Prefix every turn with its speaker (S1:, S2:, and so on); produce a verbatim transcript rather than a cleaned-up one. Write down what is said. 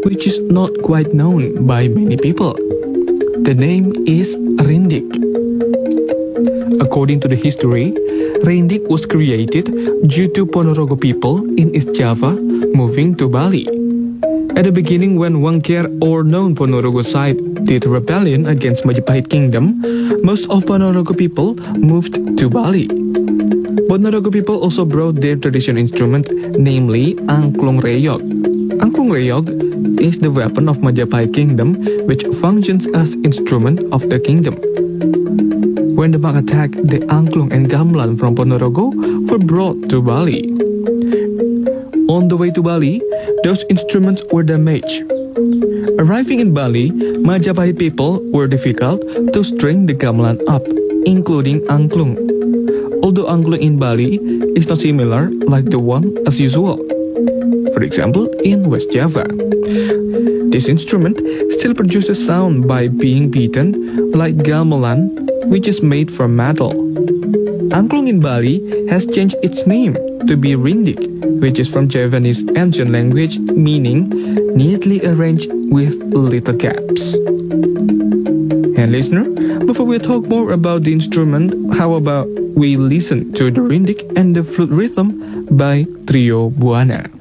S1: which is not quite known by many people. The name is Rindik. According to the history, Rindik was created due to Ponorogo people in East Java moving to Bali. At the beginning, when Wangker or known Ponorogo side did rebellion against Majapahit Kingdom, most of Ponorogo people moved to Bali. Ponorogo people also brought their traditional instrument, namely Angklung Reyog. Angklung Reyog is the weapon of Majapahit Kingdom, which functions as instrument of the kingdom. When the Mak attacked, the Angklung and Gamelan from Ponorogo were brought to Bali. On the way to Bali, those instruments were damaged. Arriving in Bali, Majapahit people were difficult to string the gamelan up, including angklung. Although angklung in Bali is not similar like the one as usual. For example, in West Java. This instrument still produces sound by being beaten like gamelan, which is made from metal. Angklung in Bali has changed its name to be Rindik, which is from Javanese ancient language meaning neatly arranged with little gaps. And listener, before we talk more about the instrument, how about we listen to the Rindik and the flute rhythm by Trio Buana.